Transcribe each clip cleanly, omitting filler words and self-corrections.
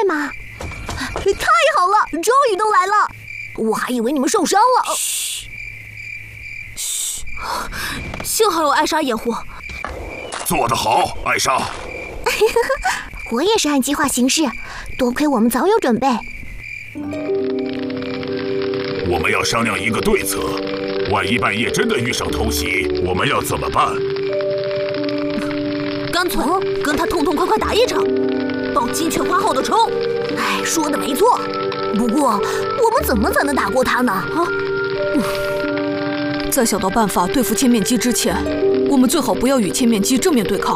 吗？太好了，终于都来了！我还以为你们受伤了。 嘘，幸好有艾莎掩护。 做得好，艾莎。 我也是按计划行事，多亏我们早有准备。 我们要商量一个对策，万一半夜真的遇上偷袭，我们要怎么办？ 干脆跟他痛痛快快打一场，报金雀花号的仇。 哎，说的没错。不过我们怎么才能打过他呢？ 在想到办法对付千面鸡之前，我们最好不要与千面鸡正面对抗。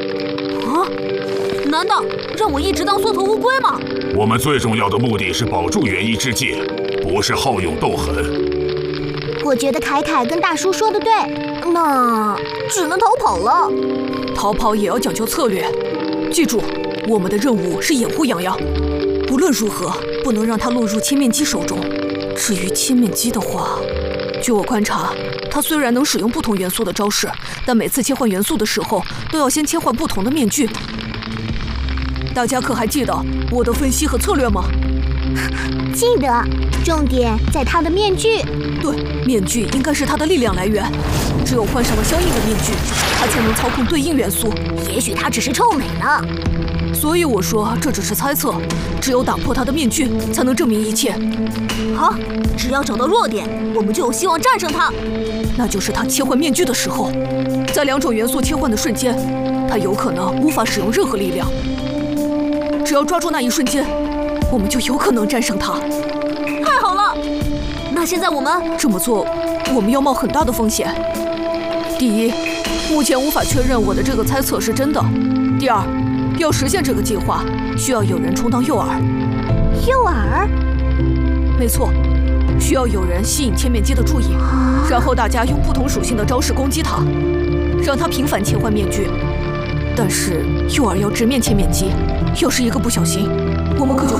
难道让我一直当缩头乌龟吗？ 我们最重要的目的是保住元一之戒，不是好勇斗狠。 我觉得凯凯跟大叔说的对，那只能逃跑了。 逃跑也要讲究策略，记住，我们的任务是掩护洋洋，无论如何不能让他落入千面鸡手中。至于千面鸡的话，据我观察，他虽然能使用不同元素的招式，但每次切换元素的时候都要先切换不同的面具。大家可还记得我的分析和策略吗？ 记得，重点在他的面具。 对，面具应该是他的力量来源，只有换上了相应的面具，他才能操控对应元素。 也许他只是臭美呢。 所以我说这只是猜测，只有打破他的面具，才能证明一切。 好，只要找到弱点，我们就有希望战胜他。 那就是他切换面具的时候，在2种元素切换的瞬间，他有可能无法使用任何力量。只要抓住那一瞬间，我们就有可能战胜他。 太好了！那现在我们这么做，我们要冒很大的风险。第一，目前无法确认我的这个猜测是真的。第二，要实现这个计划，需要有人充当诱饵。 诱饵？ 没错，需要有人吸引千面鸡的注意，然后大家用不同属性的招式攻击他，让他频繁切换面具。但是诱饵要直面千面鸡，要是一个不小心，我们可就